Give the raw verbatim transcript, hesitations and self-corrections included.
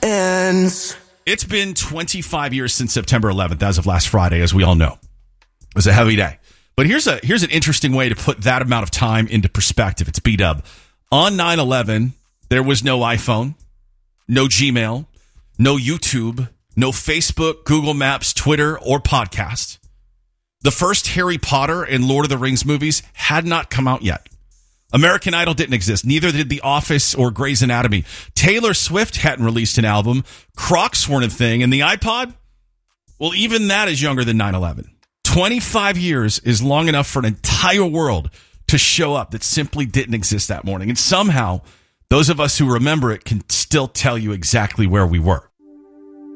ends. It's been twenty-five years since September eleventh, as of last Friday, as we all know. It was a heavy day. But here's a here's an interesting way to put that amount of time into perspective. It's B-Dub. On nine eleven, there was no iPhone, no Gmail, no YouTube, no Facebook, Google Maps, Twitter, or podcast. The first Harry Potter and Lord of the Rings movies had not come out yet. American Idol didn't exist. Neither did The Office or Grey's Anatomy. Taylor Swift hadn't released an album. Crocs weren't a thing. And the iPod? Well, even that is younger than nine eleven. twenty-five years is long enough for an entire world to show up that simply didn't exist that morning. And somehow, those of us who remember it can still tell you exactly where we were.